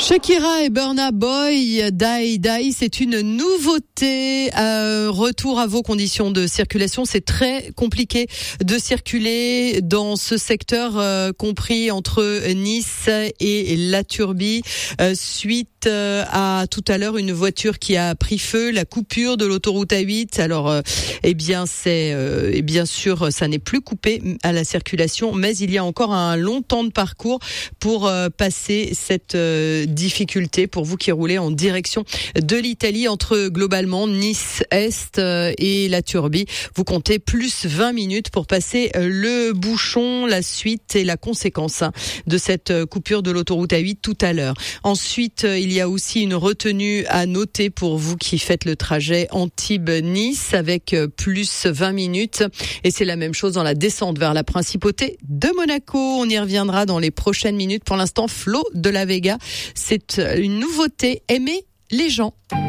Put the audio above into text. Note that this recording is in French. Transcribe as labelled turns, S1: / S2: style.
S1: Shakira et Burna Boy, Die Die, c'est une nouveauté. Retour à vos conditions de circulation. C'est très compliqué de circuler dans ce secteur compris entre Nice et La Turbie suite à tout à l'heure une voiture qui a pris feu, la coupure de l'autoroute A8. Alors, bien sûr, ça n'est plus coupé à la circulation, mais il y a encore un long temps de parcours pour passer cette difficulté pour vous qui roulez en direction de l'Italie entre globalement Nice-Est et La Turbie. Vous comptez plus 20 minutes pour passer le bouchon, la suite et la conséquence de cette coupure de l'autoroute A8 tout à l'heure. Ensuite, il y a aussi une retenue à noter pour vous qui faites le trajet Antibes-Nice avec plus 20 minutes. Et c'est la même chose dans la descente vers la principauté de Monaco. On y reviendra dans les prochaines minutes. Pour l'instant, Flo de la Vega, c'est une nouveauté. Aimer les gens.